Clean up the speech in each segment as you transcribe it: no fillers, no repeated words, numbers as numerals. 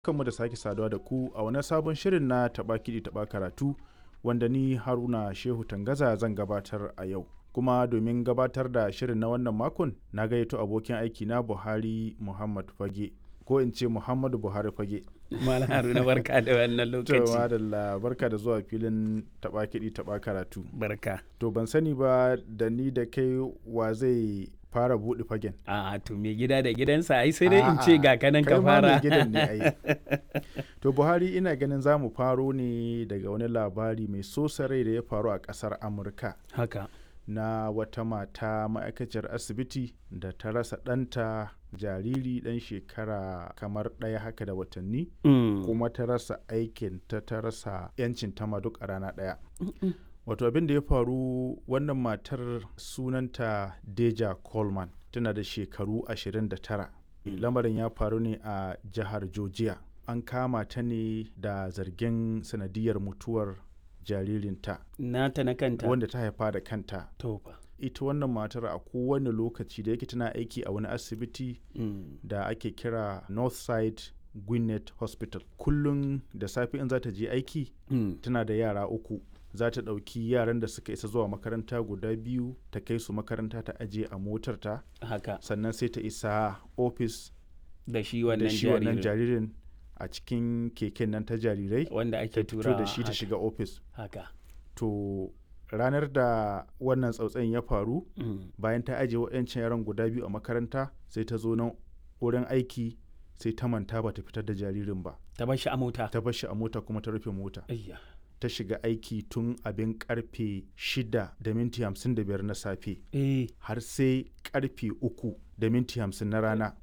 Kanmu da sake saduwa da ku a wani sabon shirin na taɓa kiɗi taɓa karatu wanda ni Haruna Shehu Tangaza zan gabatar a yau. Kuma domin gabatar da shirin na wannan makon na gayyato abokin aiki na Buhari Muhammad Fage ko in ce Muhammadu Buhari Fage. Malam Haruna barka da wannan lokaci. To madalla barka da zuwa filin taɓa kiɗi taɓa karatu. Barka. To ban sani ba da ni da kai wa zai fara buɗe fagen. To mai gida da gidansa ai sai dai in ce ga kanan ka fara. Kai ma mai gidan ne ai. To Buhari ina ganin za mu faro ne daga wani labari mai sosa rai da ya faru a ƙasar Amurka. Haka. Na wata mata ma'aikaciyar asibiti da ta rasa ɗanta jariri ɗan shekara kamar ɗaya haka da watanni. Kuma ta rasa aikin ta rasa 'yancin ta ma duk a rana ɗaya. Wato abin da ya faru wannan matar sunanta Deja Coleman tana da shekaru 29. Lamarin ya faru ne a jihar Georgia. An kama ta ne da zargin sanadiyar mutuwar jaririnta. Nata na kanta. Wanda ta haifa da kanta. Tofa. Ita wannan matar a kowane lokaci da yake tana aiki a wani asibiti da ake kira Northside Gwinnett Hospital. Kullum da safe in za ta je aiki tana da yara 3. Za ta ɗauki yaran da suka isa zuwa makaranta guda 2 ta kai su makaranta ta aje a motarta. Haka. Sannan sai ta isa ofis da shi wannan jaririn a cikin keken nan ta jarirai wanda ake tura da shi ta shiga ofis. Haka. To ranar da wannan tsautsayin ya faru bayan ta aje waɗancan yaran guda 2 a makaranta sai ta zo nan wurin aiki sai ta manta ba ta fitar da jaririn ba. Ta bar shi a mota. Ta bar shi a mota kuma ta rufe mota. Ta shiga aiki tun abin karfe 6:55 na safe har sai karfe 3:50 na rana.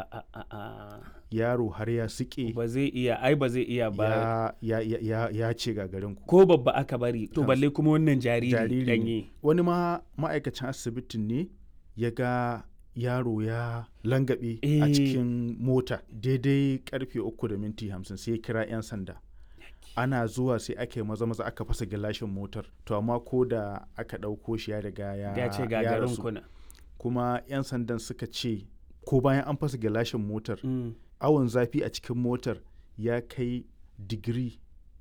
Yaro har ya sike ba zai iya ba ya ce gagarin ku ko babba aka bari to balle kuma wannan jariri danye. Wani ma ma'aikacin asibitin ne ya ga yaro ya langabe a cikin mota daidai karfe 3:50 sai ya kira 'yan sanda. Ana zuwa sai aka yi maza aka fasa gilashin motar to amma ko da aka ɗauko shi ya riga ya ce gagarin kuna. Kuma 'yan sandan suka ce ko bayan an fasa gilashin motar awon zafi a cikin motar ya kai digiri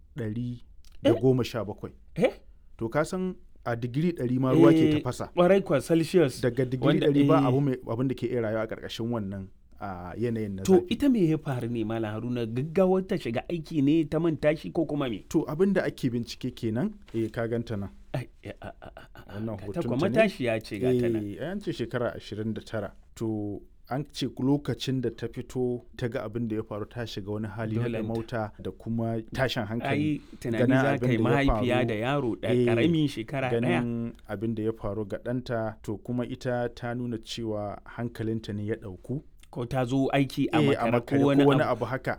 117. To ka san a digiri 100 ma ruwa ke tafasa. Ƙwarai kwa Celsius. Daga digiri 100 ba abin da ke iya rayuwa a ƙarƙashin wannan a yanayin na zafi. To ita me ya faru ne Malam Haruna, gaggawar ta shiga aiki ne ta manta shi ko kuma me? To abin da ake bincike kenan ka ganta nan. Wannan hoton ta ne. Matashi ya ce gata nan. An ce shekara 29. To an ce lokacin da ta fito ta ga abin da ya faru ta shiga wani hali na mauta da kuma tashin hankali. Tunani za ka yi mahaifiya da yaro ƙaramin shekara ɗaya. Ganin abin da ya faru ga ɗanta to kuma ita ta nuna cewa hankalinta ne ya ɗauku. Ko ta zo aiki a makare ko wani abu haka.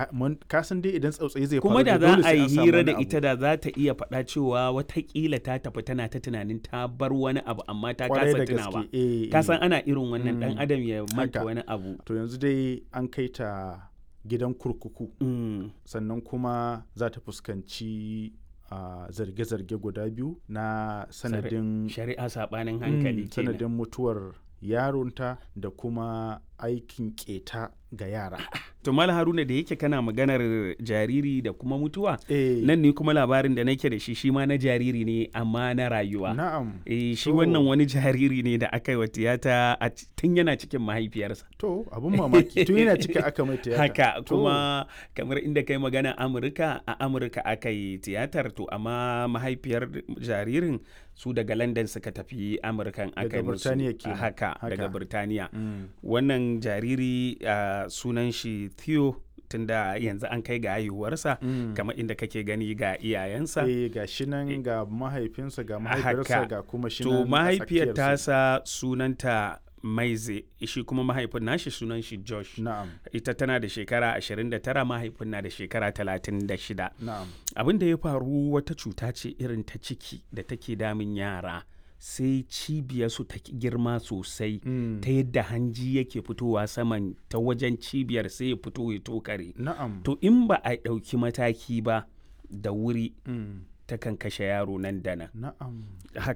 Ka san dai idan tsautsayi zai faru kuma da za a yi hira da ita da za ta iya faɗa cewa watakila ta tafi tana ta tunanin ta bar wani abu amma ta kasa tunawa. Ka san ana irin wannan dan adam ya manta wani abu. To yanzu dai an kai ta gidan kurkuku. Sannan kuma za ta fuskanci zarge-zarge guda 2 na sanadin shari'a sabanin hankali sanadin mutuwar yaronta da kuma aikin keta ga yara. To Malam Haruna da yake kana maganar jariri da kuma mutuwa nan ne kuma labarin da nake da shi ma na jariri ne amma na rayuwa. Na'am. Shi wannan wani jariri ne da aka yi wa tiyata tun yana cikin mahaifiyarsa. To abun mamaki tun yana cikin aka mai tiyata. Haka kuma kamar inda kai magana a Amurka aka yi tiyatar to amma mahaifiyar jaririn su daga London suka tafi Amurkan aka yi musu. Daga Birtaniya. Wannan jariri sunan shi Theo tunda yanzu an kai ga haihuwarsa kamar inda kake gani ga iyayensa. Ga shi nan ga mahaifinsa ga mahaifiyarsa ga kuma shi nan. To mahaifiyar tasa sunanta Maize, shi kuma mahaifin nashi sunan shi Josh. Na'am. Ita tana da shekara 29 mahaifin na da shekara 36. Na'am. Abin da ya faru wata cuta ce irin ta ciki da take damun yara. Sai cibiyarsu ta girma sosai ta yadda hanji yake fitowa saman ta wajen cibiyar sai ya fito ya tokare. Na'am. To in ba a ɗauki mataki ba da wuri takan kashe yaro nan da nan. Na'am. Haka